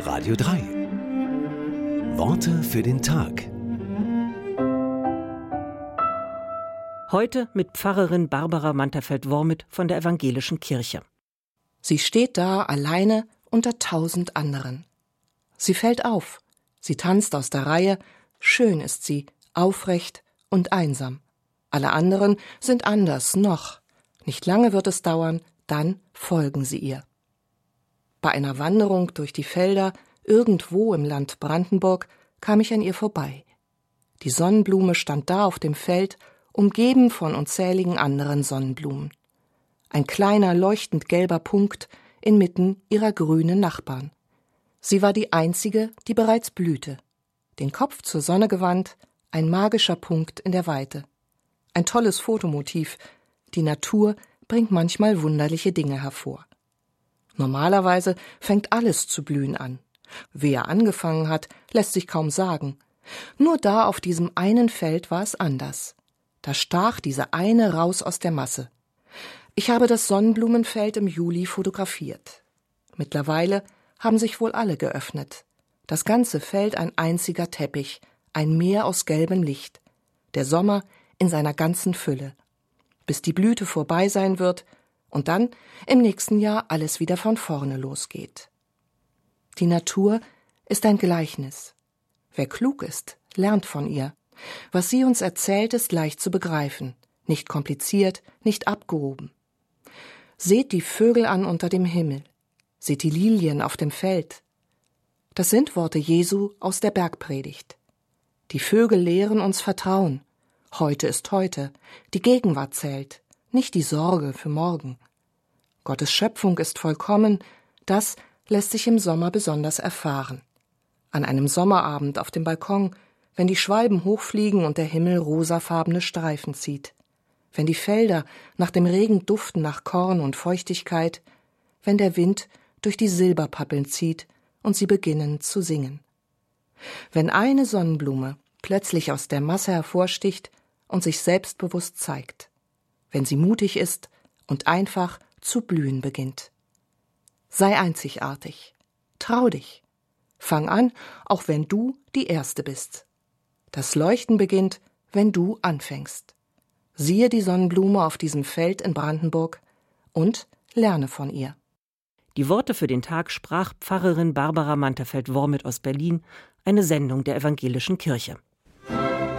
Radio 3. Worte für den Tag. Heute mit Pfarrerin Barbara Manterfeld-Wormit von der Evangelischen Kirche. Sie steht da alleine unter 1000 anderen. Sie fällt auf, sie tanzt aus der Reihe, schön ist sie, aufrecht und einsam. Alle anderen sind anders noch. Nicht lange wird es dauern, dann folgen sie ihr. Bei einer Wanderung durch die Felder, irgendwo im Land Brandenburg, kam ich an ihr vorbei. Die Sonnenblume stand da auf dem Feld, umgeben von unzähligen anderen Sonnenblumen. Ein kleiner, leuchtend gelber Punkt inmitten ihrer grünen Nachbarn. Sie war die einzige, die bereits blühte. Den Kopf zur Sonne gewandt, ein magischer Punkt in der Weite. Ein tolles Fotomotiv. Die Natur bringt manchmal wunderliche Dinge hervor. Normalerweise fängt alles zu blühen an. Wer angefangen hat, lässt sich kaum sagen. Nur da auf diesem einen Feld war es anders. Da stach diese eine raus aus der Masse. Ich habe das Sonnenblumenfeld im Juli fotografiert. Mittlerweile haben sich wohl alle geöffnet. Das ganze Feld ein einziger Teppich, ein Meer aus gelbem Licht. Der Sommer in seiner ganzen Fülle. Bis die Blüte vorbei sein wird und dann im nächsten Jahr alles wieder von vorne losgeht. Die Natur ist ein Gleichnis. Wer klug ist, lernt von ihr. Was sie uns erzählt, ist leicht zu begreifen, nicht kompliziert, nicht abgehoben. Seht die Vögel an unter dem Himmel, seht die Lilien auf dem Feld. Das sind Worte Jesu aus der Bergpredigt. Die Vögel lehren uns Vertrauen. Heute ist heute, die Gegenwart zählt, nicht die Sorge für morgen. Gottes Schöpfung ist vollkommen, das lässt sich im Sommer besonders erfahren. An einem Sommerabend auf dem Balkon, wenn die Schwalben hochfliegen und der Himmel rosafarbene Streifen zieht. Wenn die Felder nach dem Regen duften nach Korn und Feuchtigkeit, wenn der Wind durch die Silberpappeln zieht und sie beginnen zu singen. Wenn eine Sonnenblume plötzlich aus der Masse hervorsticht und sich selbstbewusst zeigt, wenn sie mutig ist und einfach zu blühen beginnt. Sei einzigartig, trau dich, fang an, auch wenn du die Erste bist. Das Leuchten beginnt, wenn du anfängst. Siehe die Sonnenblume auf diesem Feld in Brandenburg und lerne von ihr. Die Worte für den Tag sprach Pfarrerin Barbara Manterfeld-Wormit aus Berlin, eine Sendung der Evangelischen Kirche.